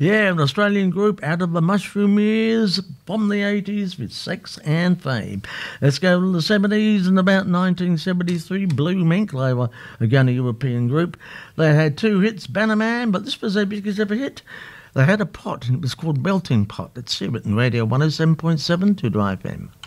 Yeah, an Australian group out of the mushroom years from the 80s with Sex and Fame. Let's go to the 70s. In about 1973, Blue Mink, they were again a European group. They had two hits, Bannerman, but this was their biggest ever hit. They had a pot, and it was called Melting Pot. Let's hear it in Radio 107.7 to Drive FM.